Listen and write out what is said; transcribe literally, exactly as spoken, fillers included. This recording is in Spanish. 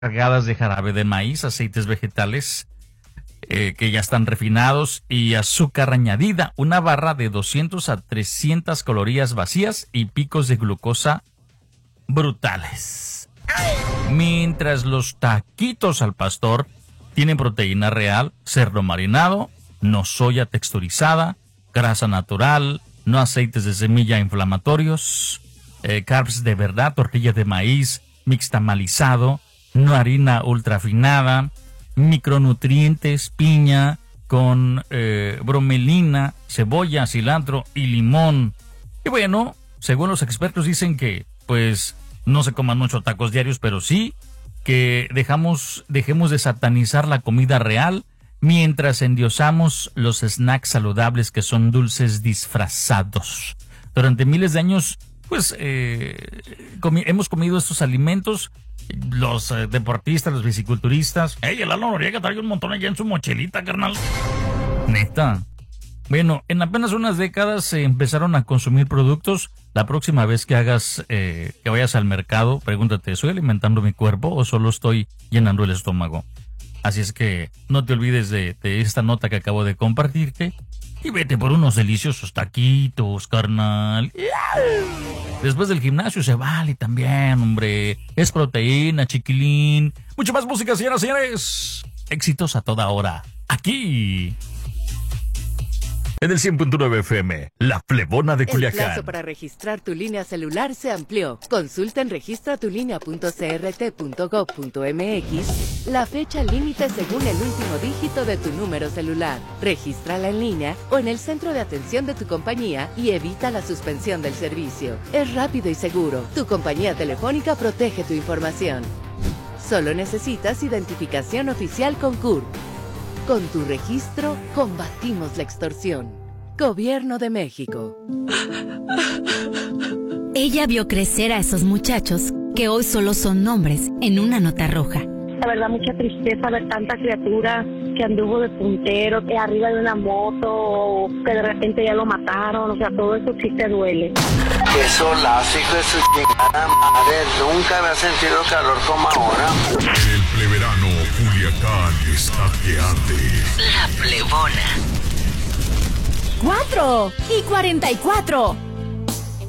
cargadas de jarabe de maíz, aceites vegetales eh, que ya están refinados y azúcar añadida. Una barra de doscientas a trescientas calorías vacías y picos de glucosa brutales. Mientras los taquitos al pastor tienen proteína real, cerdo marinado, no soya texturizada, grasa natural, no aceites de semilla inflamatorios, eh, carbs de verdad, tortilla de maíz mixtamalizado, no harina ultrafinada, micronutrientes, piña con eh, bromelina, cebolla, cilantro y limón. Y bueno, según los expertos dicen que pues no se coman mucho tacos diarios, pero sí que dejamos, dejemos de satanizar la comida real mientras endiosamos los snacks saludables que son dulces disfrazados. Durante miles de años, pues, eh, comi- hemos comido estos alimentos, los eh, deportistas, los biciculturistas. ¡Ey, el Lalo Noriega trae un montón allá en su mochilita, carnal! Neta. Bueno, en apenas unas décadas se empezaron a consumir productos. La próxima vez que hagas, eh, que vayas al mercado, pregúntate, ¿estoy alimentando mi cuerpo o solo estoy llenando el estómago? Así es que no te olvides de, de esta nota que acabo de compartirte y vete por unos deliciosos taquitos, carnal. Después del gimnasio se vale también, hombre. Es proteína, chiquilín. Mucha más música, señoras y señores. Éxitos a toda hora. Aquí. En el cien punto nueve F M, La Plebona de Culiacán. El plazo para registrar tu línea celular se amplió. Consulta en registratulínea punto c r t punto gov punto m x la fecha límite según el último dígito de tu número celular. Regístrala en línea o en el centro de atención de tu compañía y evita la suspensión del servicio. Es rápido y seguro. Tu compañía telefónica protege tu información. Solo necesitas identificación oficial con C U R P. Con tu registro, combatimos la extorsión. Gobierno de México. Ella vio crecer a esos muchachos que hoy solo son nombres en una nota roja. La verdad, mucha tristeza ver tanta criatura que anduvo de puntero, que arriba de una moto, o que de repente ya lo mataron. O sea, todo eso sí te duele. Qué solazo, hijo de su chingada madre. Nunca había sentido calor como ahora. El pleverano Culiacán está que arde. La Plebona. Cuatro y cuarenta y cuatro.